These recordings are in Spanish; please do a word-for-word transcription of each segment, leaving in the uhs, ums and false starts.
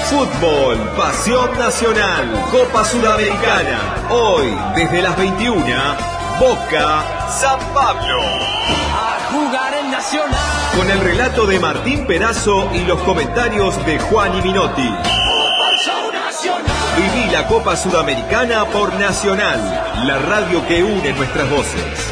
Fútbol, pasión nacional, Copa Sudamericana. Hoy, desde las veintiuna, Boca, San Pablo. A jugar el Nacional. Con el relato de Martín Perazo y los comentarios de Juan y Minotti. Viví la Copa Sudamericana por Nacional, la radio que une nuestras voces.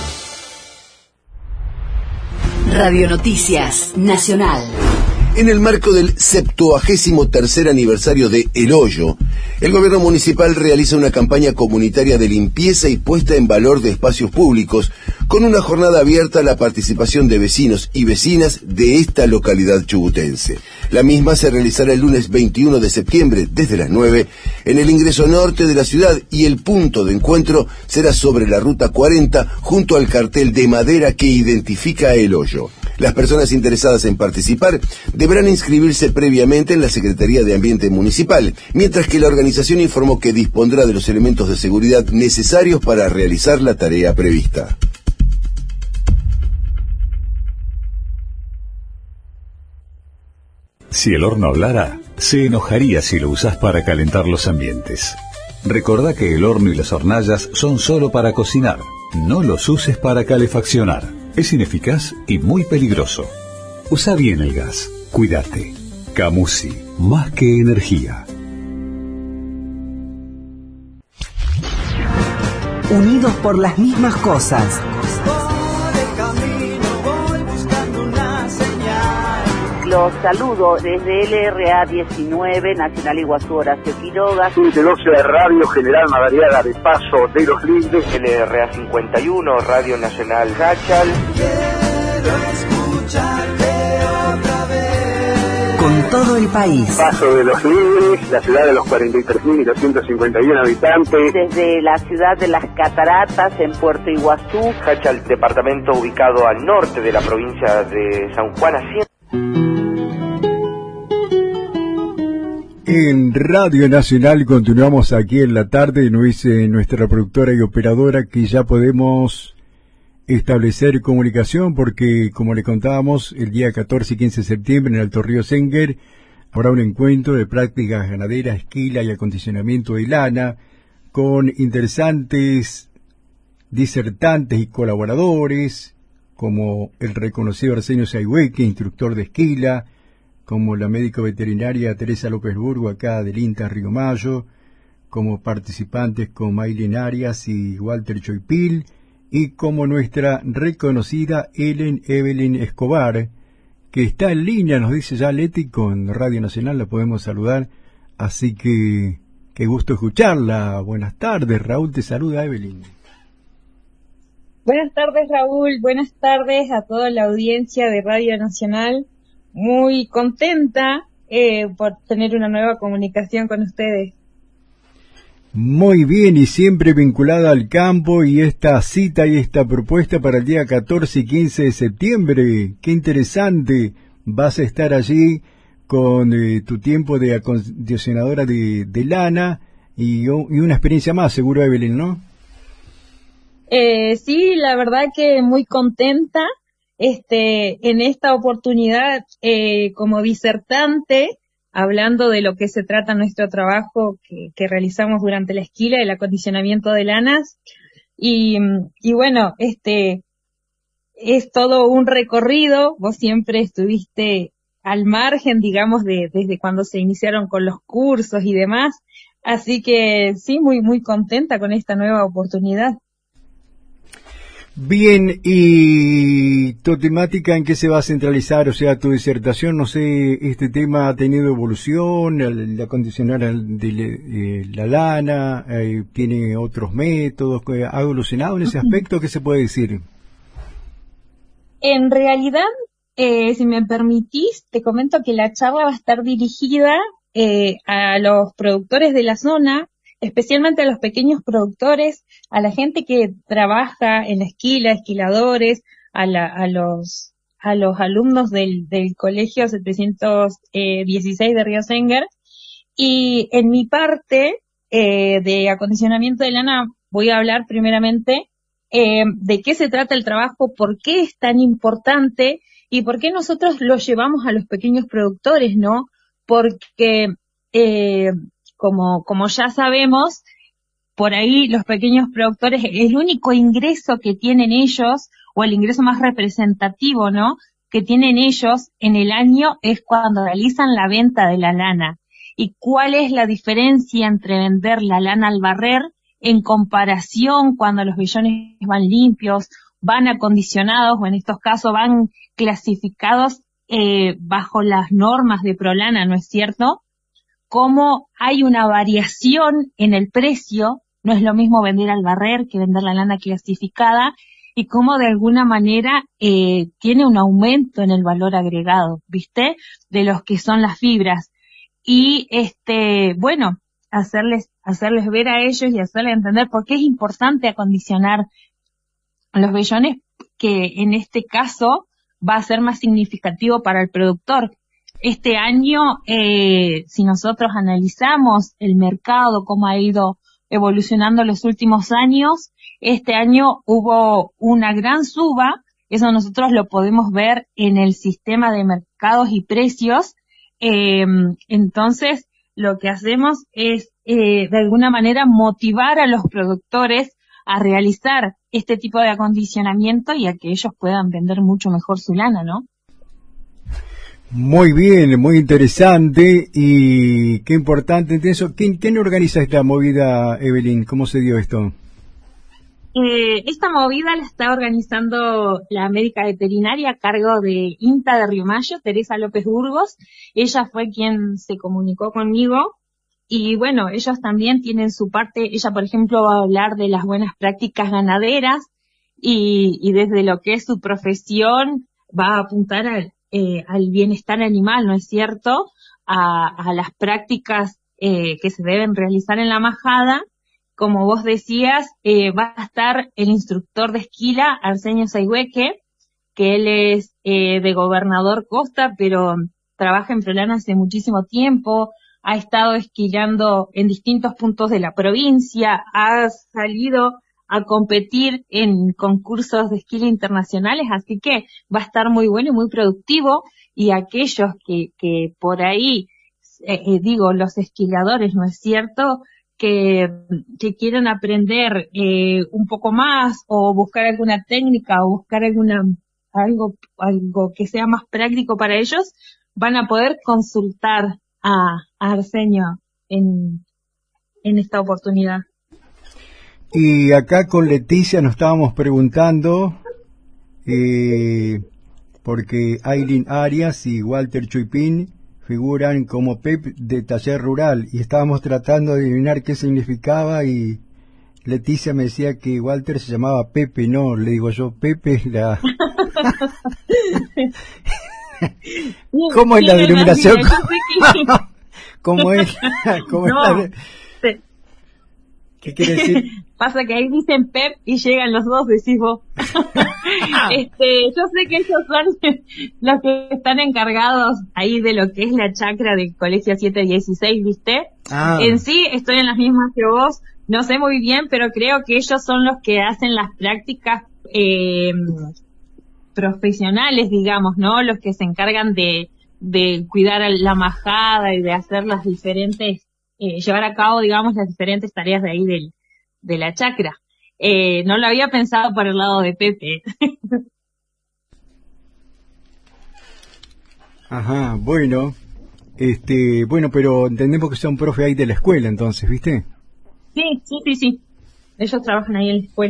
Radio Noticias Nacional. En el marco del septuagésimo tercer aniversario de El Hoyo, el gobierno municipal realiza una campaña comunitaria de limpieza y puesta en valor de espacios públicos, con una jornada abierta a la participación de vecinos y vecinas de esta localidad chubutense. La misma se realizará el lunes veintiuno de septiembre, desde las nueve, en el ingreso norte de la ciudad, y el punto de encuentro será sobre la ruta cuarenta, junto al cartel de madera que identifica El Hoyo. Las personas interesadas en participar deberán inscribirse previamente en la Secretaría de Ambiente Municipal, mientras que la organización informó que dispondrá de los elementos de seguridad necesarios para realizar la tarea prevista. Si el horno hablara, se enojaría si lo usás para calentar los ambientes. Recordá que el horno y las hornallas son solo para cocinar. No los uses para calefaccionar. Es ineficaz y muy peligroso. Usa bien el gas. Cuídate. Camusi, más que energía. Unidos por las mismas cosas. Los saludo desde L R A diecinueve, Nacional Iguazú Horacio Quiroga. De doce de Radio General Madariaga de Paso de los Lindes. L R A cincuenta y uno, Radio Nacional Hachal. Quiero escucharte otra vez. Con todo el país. Paso de los Lindes, la ciudad de los cuarenta y tres mil doscientos cincuenta y uno habitantes. Desde la ciudad de las Cataratas, en Puerto Iguazú. Hachal, departamento ubicado al norte de la provincia de San Juan, haciendo... En Radio Nacional continuamos aquí en la tarde, nos dice nuestra productora y operadora que ya podemos establecer comunicación porque, como le contábamos, el día catorce y quince de septiembre en Alto Río Senguer habrá un encuentro de prácticas ganaderas, esquila y acondicionamiento de lana con interesantes disertantes y colaboradores como el reconocido Arsenio Sayhueque, instructor de esquila, como la médico veterinaria Teresa López Burgo, acá del INTA Río Mayo, como participantes como Maylen Arias y Walter Choipil, y como nuestra reconocida Ellen Evelyn Escobar, que está en línea, nos dice ya Leti, con Radio Nacional, la podemos saludar, así que qué gusto escucharla. Buenas tardes, Raúl te saluda, Evelyn. Buenas tardes, Raúl, buenas tardes a toda la audiencia de Radio Nacional. Muy contenta eh, por tener una nueva comunicación con ustedes. Muy bien, y siempre vinculada al campo, y esta cita y esta propuesta para el día catorce y quince de septiembre. Qué interesante, vas a estar allí con eh, tu tiempo de acondicionadora de, de lana y, y una experiencia más, seguro, Evelyn, ¿no? Eh, sí, la verdad que muy contenta. Este, en esta oportunidad, eh, como disertante, hablando de lo que se trata nuestro trabajo que, que realizamos durante la esquila, el acondicionamiento de lanas, y, y bueno, este, es todo un recorrido. Vos siempre estuviste al margen, digamos, de, desde cuando se iniciaron con los cursos y demás, así que sí, muy, muy contenta con esta nueva oportunidad. Bien, ¿y tu temática en qué se va a centralizar? O sea, tu disertación, no sé, este tema ha tenido evolución, el, el acondicionar de eh, la lana, eh, tiene otros métodos, ¿ha evolucionado en ese aspecto? ¿Qué se puede decir? En realidad, eh, si me permitís, te comento que la charla va a estar dirigida eh, a los productores de la zona, especialmente a los pequeños productores, a la gente que trabaja en la esquila, esquiladores, a, la, a los a los alumnos del, del colegio setecientos dieciséis de Río Senguer. Y en mi parte eh, de acondicionamiento de lana voy a hablar primeramente eh, de qué se trata el trabajo, por qué es tan importante y por qué nosotros lo llevamos a los pequeños productores, ¿no? Porque eh, como, como ya sabemos, por ahí los pequeños productores, el único ingreso que tienen ellos, o el ingreso más representativo, ¿no?, que tienen ellos en el año es cuando realizan la venta de la lana. ¿Y cuál es la diferencia entre vender la lana al barrer en comparación cuando los vellones van limpios, van acondicionados, o en estos casos van clasificados eh, bajo las normas de Prolana, ¿no es cierto? Cómo hay una variación en el precio, no es lo mismo vender al barrer que vender la lana clasificada, y cómo de alguna manera eh, tiene un aumento en el valor agregado, ¿viste?, de los que son las fibras. Y este, bueno, hacerles, hacerles ver a ellos y hacerles entender por qué es importante acondicionar los vellones, que en este caso va a ser más significativo para el productor. Este año, eh, si nosotros analizamos el mercado, cómo ha ido evolucionando los últimos años, este año hubo una gran suba, eso nosotros lo podemos ver en el sistema de mercados y precios. Eh, entonces, lo que hacemos es, eh, de alguna manera, motivar a los productores a realizar este tipo de acondicionamiento y a que ellos puedan vender mucho mejor su lana, ¿no? Muy bien, muy interesante y qué importante eso. ¿Quién, quién organiza esta movida, Evelyn? ¿Cómo se dio esto? Eh, esta movida la está organizando la médica veterinaria a cargo de INTA de Río Mayo, Teresa López Burgos. Ella fue quien se comunicó conmigo y bueno, ellos también tienen su parte. Ella, por ejemplo, va a hablar de las buenas prácticas ganaderas y, y desde lo que es su profesión va a apuntar al, eh, al bienestar animal, ¿no es cierto?, a, a las prácticas eh, que se deben realizar en la majada. Como vos decías, eh, va a estar el instructor de esquila, Arsenio Sayhueque, que él es eh, de Gobernador Costa, pero trabaja en Prolana hace muchísimo tiempo, ha estado esquilando en distintos puntos de la provincia, ha salido a competir en concursos de esquila internacionales, así que va a estar muy bueno y muy productivo, y aquellos que, que por ahí, eh, eh, digo, los esquiladores, ¿no es cierto?, que, que quieran aprender eh, un poco más o buscar alguna técnica o buscar alguna algo algo que sea más práctico para ellos, van a poder consultar a, a Arsenio en, en esta oportunidad. Y acá con Leticia nos estábamos preguntando, eh, porque Aileen Arias y Walter Chuipín figuran como Pep de Taller Rural, y estábamos tratando de adivinar qué significaba, y Leticia me decía que Walter se llamaba Pepe. No, le digo yo, Pepe es la... ¿Cómo es la denominación? ¿Cómo es? ¿Cómo no, es la... ¿Qué quiere decir? Pasa que ahí dicen Pep y llegan los dos, decís vos. este, yo sé que ellos son los que están encargados ahí de lo que es la chacra del Colegio siete dieciséis, ¿viste? Ah. En sí estoy en las mismas que vos, no sé muy bien, pero creo que ellos son los que hacen las prácticas eh, profesionales, digamos, ¿no? Los que se encargan de, de cuidar la majada y de hacer las diferentes, eh, llevar a cabo, digamos, las diferentes tareas de ahí del de la chacra. Eh, no lo había pensado por el lado de Pepe. Ajá, bueno, este, bueno, pero entendemos que son profe ahí de la escuela, entonces, ¿viste? Sí, sí, sí, sí. Ellos trabajan ahí en la escuela.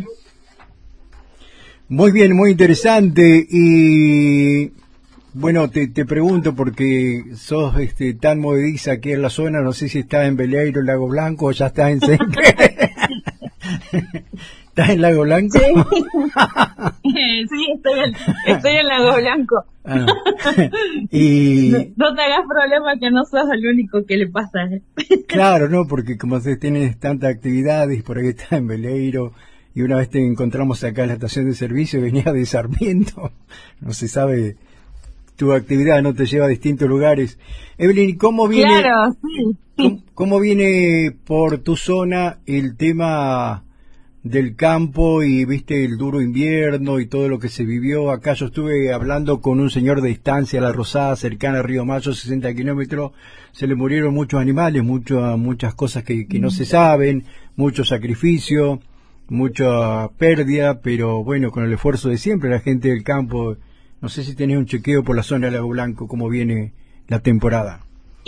Muy bien, muy interesante. Y bueno, te, te pregunto porque sos este, tan movediza aquí en la zona, no sé si estás en Beleiro, Lago Blanco, o ya estás en Senque. ¿Estás en Lago Blanco? Sí, sí, estoy en, estoy en Lago Blanco. Ah. Y... no, no te hagas problema que no sos el único que le pasa. Claro, no, porque como se tienes tantas actividades, por ahí estás en Beleiro, y una vez te encontramos acá en la estación de servicio, venías de Sarmiento, no se sabe, tu actividad no te lleva a distintos lugares. Evelyn, ¿cómo viene, claro, sí, sí. ¿cómo, cómo viene por tu zona el tema del campo y viste el duro invierno y todo lo que se vivió. Acá yo estuve hablando con un señor de Estancia La Rosada, cercana a Río Mayo, sesenta kilómetros. Se le murieron muchos animales, mucho, muchas cosas que, que no se saben, mucho sacrificio, mucha pérdida, pero bueno, con el esfuerzo de siempre, la gente del campo. No sé si tenés un chequeo por la zona de Lago Blanco, cómo viene la temporada.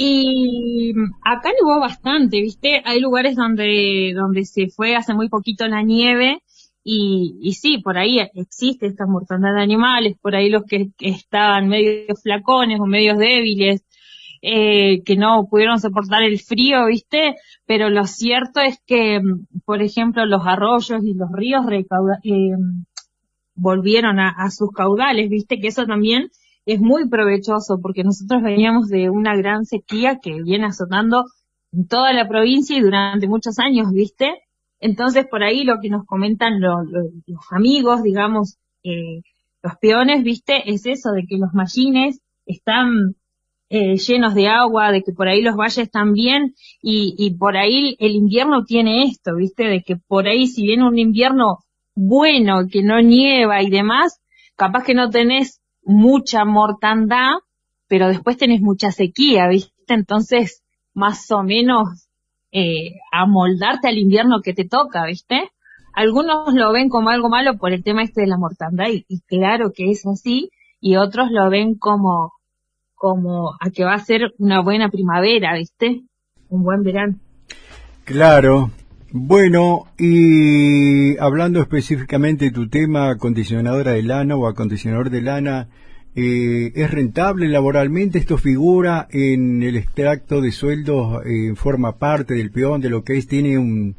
Y acá nevó bastante, ¿viste? Hay lugares donde donde se fue hace muy poquito la nieve y, y sí, por ahí existe esta mortandad de animales, por ahí los que, que estaban medio flacones o medio débiles, eh, que no pudieron soportar el frío, ¿viste? Pero lo cierto es que, por ejemplo, los arroyos y los ríos recauda, eh, volvieron a, a sus caudales, ¿viste? Que eso también es muy provechoso porque nosotros veníamos de una gran sequía que viene azotando en toda la provincia y durante muchos años, ¿viste? Entonces, por ahí lo que nos comentan lo, lo, los amigos, digamos, eh, los peones, ¿viste? Es eso, de que los mallines están eh, llenos de agua, de que por ahí los valles están bien y, y por ahí el invierno tiene esto, ¿viste? De que por ahí si viene un invierno bueno, que no nieva y demás, capaz que no tenés mucha mortandad, pero después tenés mucha sequía, ¿viste? Entonces, más o menos, eh, amoldarte al invierno que te toca, ¿viste? Algunos lo ven como algo malo por el tema este de la mortandad, y, y claro que es así, y otros lo ven como, como a que va a ser una buena primavera, ¿viste? Un buen verano. Claro. Bueno, y hablando específicamente de tu tema, acondicionadora de lana o acondicionador de lana, eh, ¿es rentable laboralmente? ¿Esto figura en el extracto de sueldos, eh, forma parte del peón, de lo que es, tiene un,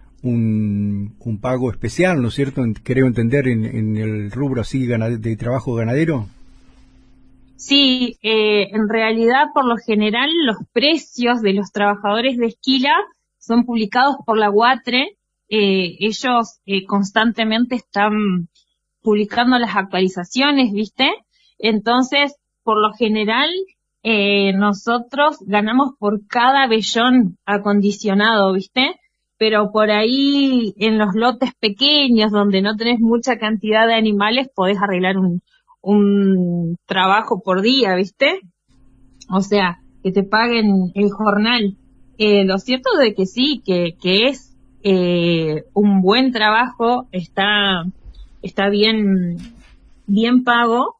un, un pago especial, ¿no es cierto? Creo entender en, en el rubro así de trabajo ganadero. Sí, eh, en realidad, por lo general, los precios de los trabajadores de esquila son publicados por la UATRE, eh, ellos eh, constantemente están publicando las actualizaciones, ¿viste? Entonces, por lo general, eh, nosotros ganamos por cada vellón acondicionado, ¿viste? Pero por ahí, en los lotes pequeños, donde no tenés mucha cantidad de animales, podés arreglar un, un trabajo por día, ¿viste? O sea, que te paguen el jornal. Eh, lo cierto es de que sí, que, que es eh, un buen trabajo, está está bien bien pago,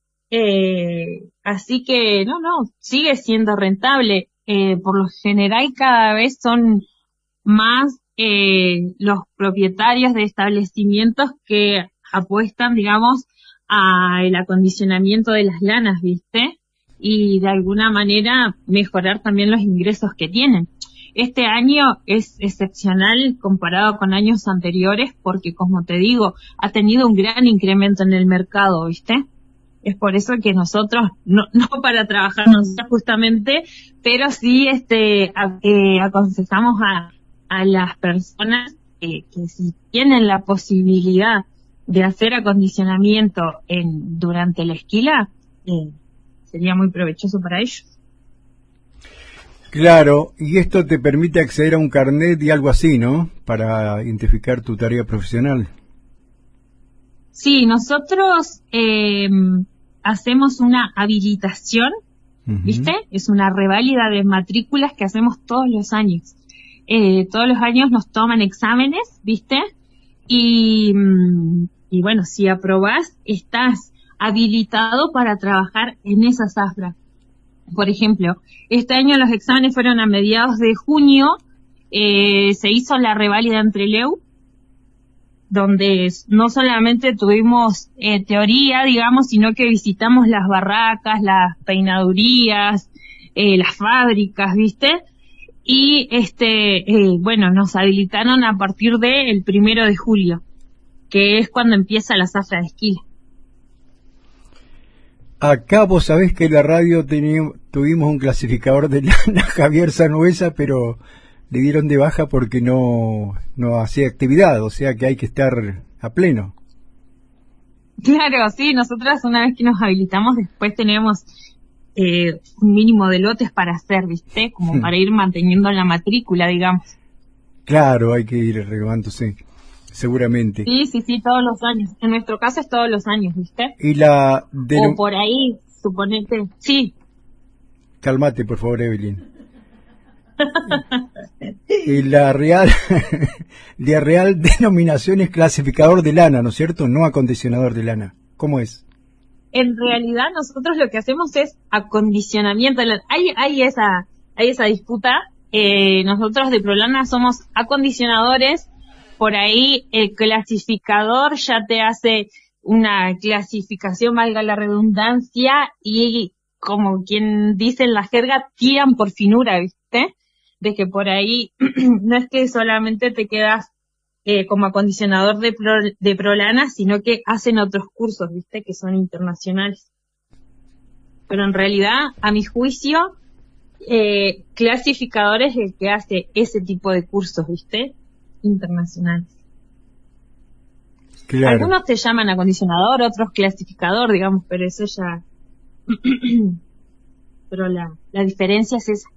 eh, así que no, no, sigue siendo rentable. Eh, por lo general cada vez son más eh, los propietarios de establecimientos que apuestan, digamos, al acondicionamiento de las lanas, ¿viste? Y de alguna manera mejorar también los ingresos que tienen. Este año es excepcional comparado con años anteriores porque, como te digo, ha tenido un gran incremento en el mercado, ¿viste? Es por eso que nosotros, no, no para trabajar nosotros justamente, pero sí este a, eh, aconsejamos a, a las personas que, que si tienen la posibilidad de hacer acondicionamiento en durante la esquila, eh, sería muy provechoso para ellos. Claro, y esto te permite acceder a un carnet y algo así, ¿no? Para identificar tu tarea profesional. Sí, nosotros eh, hacemos una habilitación, uh-huh. ¿viste? Es una reválida de matrículas que hacemos todos los años. Eh, todos los años nos toman exámenes, ¿viste? Y, y bueno, si aprobás, estás habilitado para trabajar en esa zafra. Por ejemplo, este año los exámenes fueron a mediados de junio, eh, se hizo la reválida en Trelew, donde no solamente tuvimos eh, teoría, digamos, sino que visitamos las barracas, las peinadurías, eh, las fábricas, ¿viste? Y este, eh, bueno, nos habilitaron a partir del primero de julio, que es cuando empieza la zafra de esquila. Acá vos sabés que en la radio teníamos, tuvimos un clasificador de lana, Javier Sanuesa, pero le dieron de baja porque no, no hacía actividad, o sea que hay que estar a pleno. Claro, sí, nosotras una vez que nos habilitamos después tenemos eh, un mínimo de lotes para hacer, ¿viste? Como para ir manteniendo la matrícula, digamos. Claro, hay que ir renovándose. seguramente. Sí, sí, sí, todos los años. En nuestro caso es todos los años, ¿viste? Y la... O por ahí, suponete. Sí. Cálmate, por favor, Evelyn. Y la real, la real denominación es clasificador de lana, ¿no es cierto? No acondicionador de lana. ¿Cómo es? En realidad nosotros lo que hacemos es acondicionamiento. Hay, hay esa, hay esa disputa. Eh, nosotros de Prolana somos acondicionadores. Por ahí el clasificador ya te hace una clasificación, valga la redundancia, y como quien dice en la jerga, tiran por finura, ¿viste? De que por ahí no es que solamente te quedas eh, como acondicionador de, pro, de Prolana, sino que hacen otros cursos, ¿viste? Que son internacionales. Pero en realidad, a mi juicio, eh, clasificador es el que hace ese tipo de cursos, ¿viste? Internacionales. Claro. Algunos te llaman acondicionador, otros clasificador, digamos, pero eso ya... pero la, la diferencia es esa.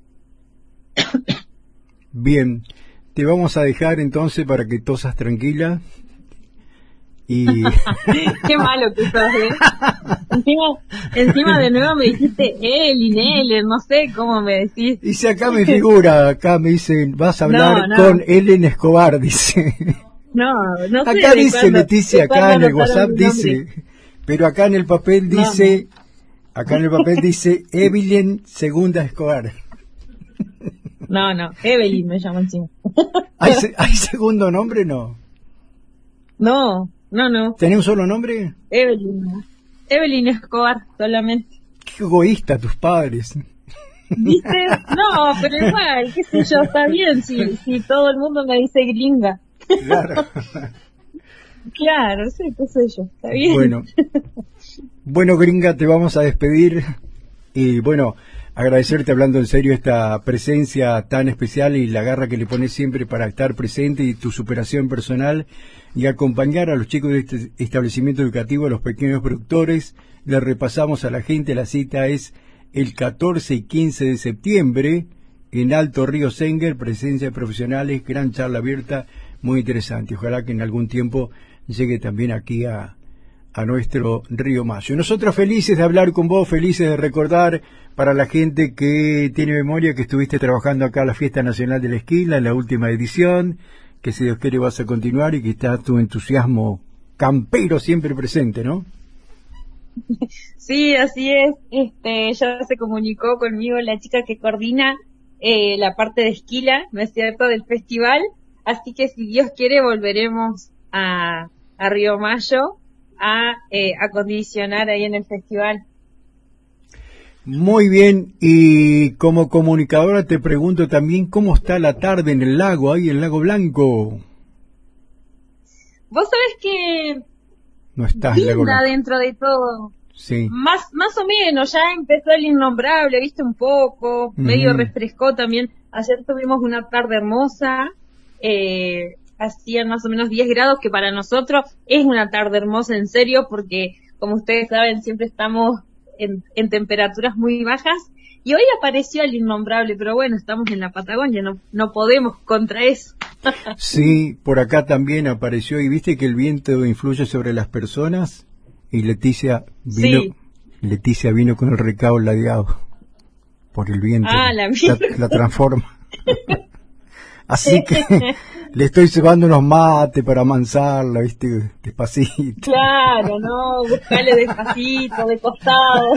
Bien, te vamos a dejar entonces para que tosas tranquila. Y... Qué malo que sos, ¿eh? Encima, encima de nuevo me dijiste Elin, Ellen, no sé cómo me decís. Dice acá mi figura, acá me dicen, vas a hablar no, no. con Ellen Escobar, dice. No, no sé. Acá dice cuándo, Leticia, acá en el WhatsApp dice, pero acá en el papel dice, no. acá en el papel dice Evelyn Segunda Escobar. No, no, Evelyn me llaman encima. ¿Hay, ¿Hay segundo nombre? No. No, no, no. ¿Tenés un solo nombre? Evelyn. Evelyn Escobar, solamente. Qué egoísta tus padres. ¿Viste? No, pero igual, qué sé yo, está bien si, si todo el mundo me dice gringa. Claro. Claro, sí, qué sé yo, está bien. Bueno, bueno, gringa, te vamos a despedir y bueno, agradecerte, hablando en serio, esta presencia tan especial y la garra que le pones siempre para estar presente y tu superación personal y acompañar a los chicos de este establecimiento educativo, a los pequeños productores. Le repasamos a la gente, la cita es el catorce y quince de septiembre en Alto Río Senguer, presencia de profesionales, gran charla abierta, muy interesante. Ojalá que en algún tiempo llegue también aquí a, a nuestro Río Mayo. Nosotros felices de hablar con vos, felices de recordar para la gente que tiene memoria que estuviste trabajando acá a la Fiesta Nacional de la Esquila, en la última edición, que si Dios quiere vas a continuar y que está tu entusiasmo campero siempre presente, ¿no? Sí, así es. Este, ya se comunicó conmigo la chica que coordina eh, la parte de Esquila, ¿no es cierto?, del festival. Así que si Dios quiere volveremos a, a Río Mayo a eh, acondicionar ahí en el festival. Muy bien, y como comunicadora te pregunto también cómo está la tarde en el lago, ahí en el Lago Blanco. Vos sabés que no está linda dentro de todo. Sí. Más, más o menos, ya empezó el innombrable, viste, un poco, uh-huh. medio refrescó también. Ayer tuvimos una tarde hermosa, eh, hacían más o menos diez grados, que para nosotros es una tarde hermosa en serio, porque como ustedes saben, siempre estamos en, en temperaturas muy bajas, y hoy apareció el innombrable, pero bueno, estamos en la Patagonia, no, no podemos contra eso. Sí, por acá también apareció, y viste que el viento influye sobre las personas, y Leticia vino, sí. Leticia vino con el recado ladeado por el viento, ah, la, la, la transforma. Así que le estoy cebando unos mates para amansarla, viste, despacito. Claro, no, buscale despacito, de costado.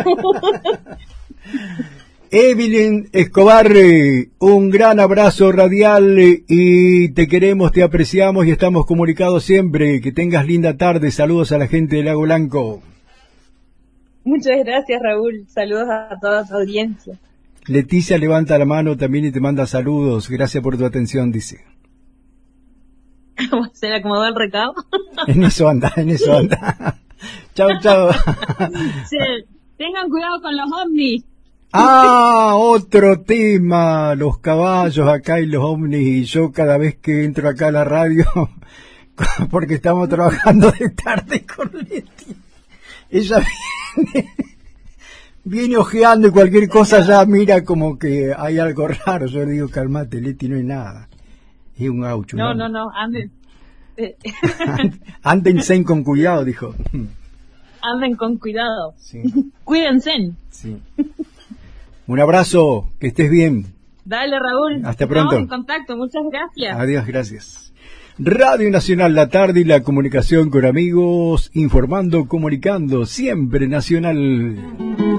Evelyn Escobar, un gran abrazo radial y te queremos, te apreciamos y estamos comunicados siempre. Que tengas linda tarde. Saludos a la gente del Lago Blanco. Muchas gracias, Raúl. Saludos a toda tu audiencia. Leticia levanta la mano también y te manda saludos. Gracias por tu atención, dice. ¿Se le acomodó el recado? En eso anda, en eso anda. Chao, chao. Sí, tengan cuidado con los ovnis. Ah, otro tema, los caballos acá y los ovnis, y yo cada vez que entro acá a la radio, porque estamos trabajando de tarde con Leti, ella viene, viene ojeando y cualquier cosa ya mira como que hay algo raro. Yo le digo, calmate Leti, no hay nada, es un gaucho. No, no, no, ande, este, Ándense con cuidado, dijo. anden con cuidado. Sí. Cuídense. Sí. Un abrazo, que estés bien. Dale, Raúl. Hasta pronto. Estamos en contacto, muchas gracias. Adiós, gracias. Radio Nacional, la tarde y la comunicación con amigos, informando, comunicando, siempre nacional.